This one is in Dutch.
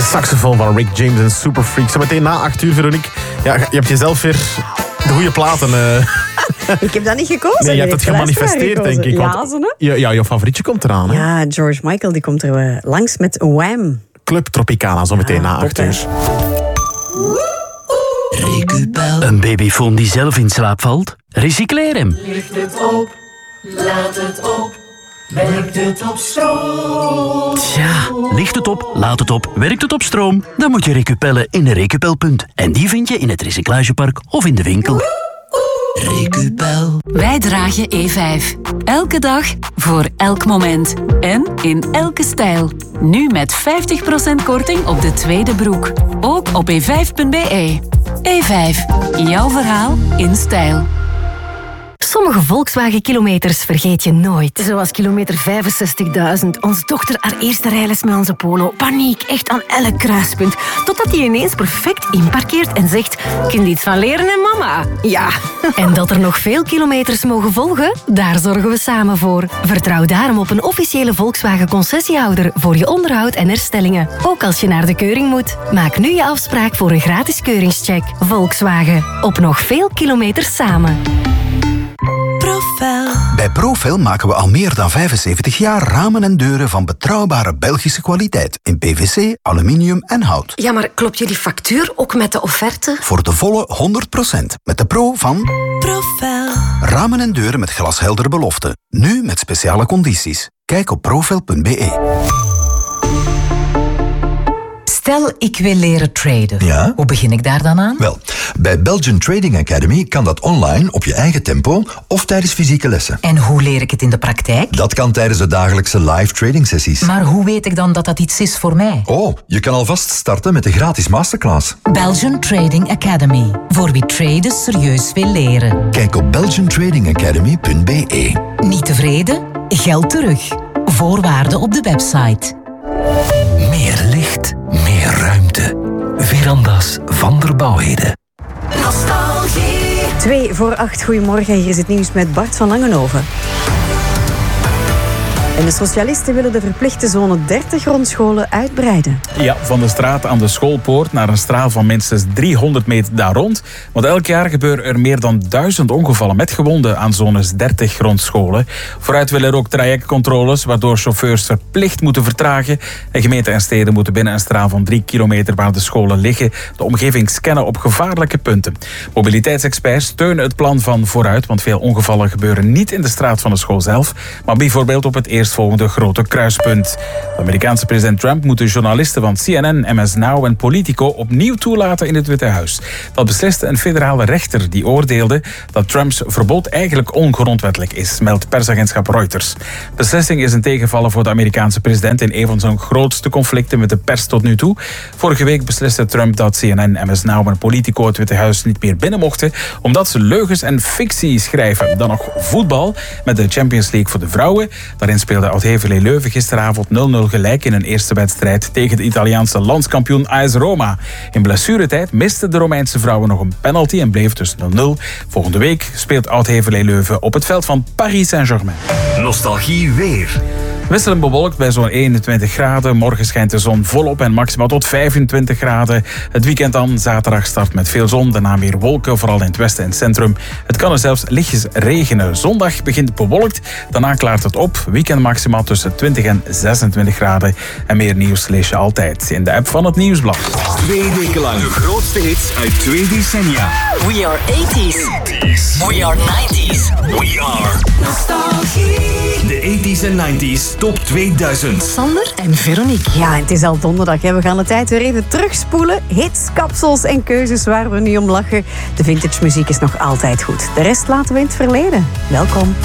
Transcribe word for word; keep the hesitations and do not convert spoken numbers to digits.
saxofoon van Rick James en Super Freak. Zo meteen na acht uur, Veronique. Ja, je hebt jezelf weer de goede platen. Uh... Ik heb dat niet gekozen. Nee, je hebt het gemanifesteerd, denk ik. Ja, zo, ja, ja, jouw favorietje komt eraan. Hè? Ja, George Michael die komt er uh, langs met Wham. Club Tropicana, zo meteen ja, na acht uur. Recupel. Een babyfoon die zelf in slaap valt? Recycleer hem. Licht het op, laat het op, werkt het op stroom. Tja, ligt het op, laat het op, werkt het op stroom? Dan moet je recupellen in een recupelpunt. En die vind je in het recyclagepark of in de winkel. Recupel. Wij dragen E vijf. Elke dag, voor elk moment. En in elke stijl. Nu met vijftig procent korting op de tweede broek. Ook op e vijf punt b e. E vijf. Jouw verhaal in stijl. Sommige Volkswagen-kilometers vergeet je nooit. Zoals kilometer vijfenzestigduizend. Onze dochter haar eerste rijles met onze Polo. Paniek, echt aan elk kruispunt. Totdat hij ineens perfect inparkeert en zegt... Kun je iets van leren, hè, mama? Ja. En dat er nog veel kilometers mogen volgen? Daar zorgen we samen voor. Vertrouw daarom op een officiële Volkswagen-concessiehouder... voor je onderhoud en herstellingen. Ook als je naar de keuring moet. Maak nu je afspraak voor een gratis keuringscheck. Volkswagen. Op nog veel kilometers samen. Profel. Bij Profel maken we al meer dan vijfenzeventig jaar ramen en deuren van betrouwbare Belgische kwaliteit. In P V C, aluminium en hout. Ja, maar klopt jullie factuur ook met de offerte? Voor de volle honderd procent. Met de Pro van... Profel. Ramen en deuren met glasheldere beloften. Nu met speciale condities. Kijk op profel punt b e. Stel, ik wil leren traden. Ja? Hoe begin ik daar dan aan? Wel, bij Belgian Trading Academy kan dat online, op je eigen tempo of tijdens fysieke lessen. En hoe leer ik het in de praktijk? Dat kan tijdens de dagelijkse live trading sessies. Maar hoe weet ik dan dat dat iets is voor mij? Oh, je kan alvast starten met de gratis masterclass. Belgian Trading Academy. Voor wie traden serieus wil leren. Kijk op belgian trading academy punt b e. Niet tevreden? Geld terug. Voorwaarden op de website. Meer licht, meer ruimte. Veranda's van der Bouwheden. Nostalgie. Twee voor acht, goedemorgen. Hier is het nieuws met Bart van Langenhoven. En de socialisten willen de verplichte zone dertig rond scholen uitbreiden. Ja, van de straat aan de schoolpoort naar een straal van minstens driehonderd meter daar rond. Want elk jaar gebeuren er meer dan duizend ongevallen met gewonden aan zones dertig rond scholen. Vooruit willen er ook trajectcontroles, waardoor chauffeurs verplicht moeten vertragen. En gemeenten en steden moeten binnen een straal van drie kilometer waar de scholen liggen de omgeving scannen op gevaarlijke punten. Mobiliteitsexperts steunen het plan van Vooruit, want veel ongevallen gebeuren niet in de straat van de school zelf, maar bijvoorbeeld op het eerste volgende grote kruispunt. De Amerikaanse president Trump moet de journalisten van C N N, M S Now en Politico opnieuw toelaten in het Witte Huis. Dat besliste een federale rechter die oordeelde dat Trumps verbod eigenlijk ongrondwettelijk is, meldt persagentschap Reuters. De beslissing is een tegenvaller voor de Amerikaanse president in een van zijn grootste conflicten met de pers tot nu toe. Vorige week besliste Trump dat C N N, M S Now en Politico het Witte Huis niet meer binnen mochten, omdat ze leugens en fictie schrijven. Dan nog voetbal met de Champions League voor de vrouwen. Daarin speelde Oud-Heverlee Leuven gisteravond nul nul gelijk in een eerste wedstrijd tegen de Italiaanse landskampioen A S Roma. In blessuretijd misten de Romeinse vrouwen nog een penalty en bleef dus nul nul. Volgende week speelt Oud-Heverlee Leuven op het veld van Paris Saint-Germain. Nostalgie weer. Wisselend bewolkt bij zo'n eenentwintig graden. Morgen schijnt de zon volop en maximaal tot vijfentwintig graden. Het weekend dan, zaterdag start met veel zon. Daarna weer wolken, vooral in het westen en het centrum. Het kan er zelfs lichtjes regenen. Zondag begint bewolkt, daarna klaart het op. Weekend maximaal tussen twintig en zesentwintig graden. En meer nieuws lees je altijd in de app van het Nieuwsblad. Twee weken lang de grootste hits uit twee decennia. We are eighties. We are nineties. We are Nostalgie. de eighties en nineties Top tweeduizend. Sander en Veronique. Ja, het is al donderdag. Hè. We gaan de tijd weer even terugspoelen. Hits, kapsels en keuzes waar we nu om lachen. De vintage muziek is nog altijd goed. De rest laten we in het verleden. Welkom.